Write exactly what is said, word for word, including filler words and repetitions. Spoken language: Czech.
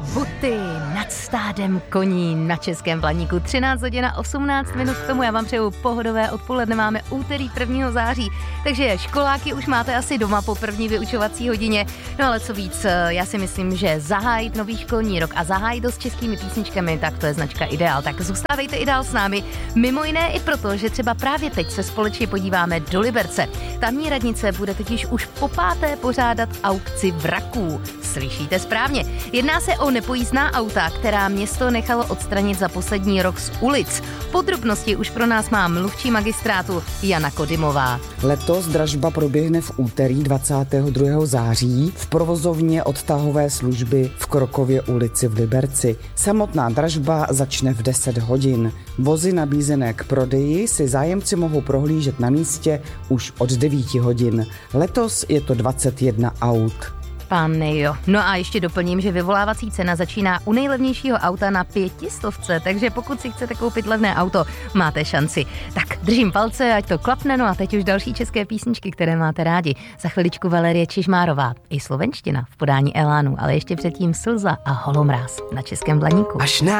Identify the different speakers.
Speaker 1: Buty nad stádem koní na Českém Blaníku. třináct hodin a osmnáct minut k tomu. Já vám přeju pohodové odpoledne. Máme úterý prvního září, takže školáky už máte asi doma po první vyučovací hodině. No ale co víc, já si myslím, že zahájit nový školní rok a zahájit to s českými písničkami, tak to je značka Ideál. Tak zůstávejte i dál s námi. Mimo jiné i proto, že třeba právě teď se společně podíváme do Liberce. Tamní radnice bude totiž už po páté pořádat aukci vraků. Slyšíte správně. Jedná se o nepojízdná auta, která město nechalo odstranit za poslední rok z ulic. Podrobnosti už pro nás má mluvčí magistrátu Jana Kodymová.
Speaker 2: Letos dražba proběhne v úterý dvacátého druhého září v provozovně odtahové služby v Krokově ulici v Liberci. Samotná dražba začne v deset hodin. Vozy nabízené k prodeji si zájemci mohou prohlížet na místě už od devíti hodin. Letos je to dvacet jedna aut.
Speaker 1: Pane jo. No a ještě doplním, že vyvolávací cena začíná u nejlevnějšího auta na pětistovce, takže pokud si chcete koupit levné auto, máte šanci. Tak držím palce, ať to klapne, no a teď už další české písničky, které máte rádi. Za chviličku Valerie Čižmárová, i slovenština v podání Elánu, ale ještě předtím Slza a Holomráz na Českém Blaníku.
Speaker 3: Až na